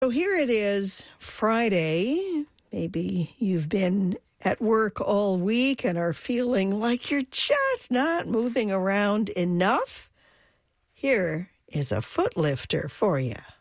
So here it is, Friday. Maybe you've been at work all week and are feeling like you're just not moving around enough. Here is a foot lifter for you.